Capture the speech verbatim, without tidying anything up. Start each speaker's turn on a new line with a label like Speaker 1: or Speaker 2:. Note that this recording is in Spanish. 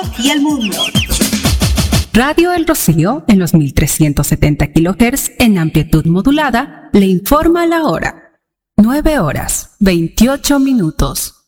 Speaker 1: y el mundo.
Speaker 2: Radio El Rocío, en los mil trescientos setenta kilohertz en amplitud modulada, le informa la hora. nueve horas, veintiocho minutos.